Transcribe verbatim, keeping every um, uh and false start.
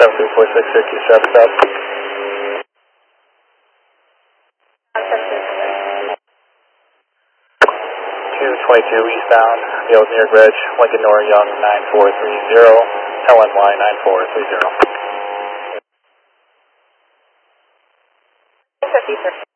seven three four six, Syracuse traffic stop. two twenty-two eastbound, the old New York Bridge, Lincoln Nor Young nine four three zero, L N Y nine four three zero. fifty-three.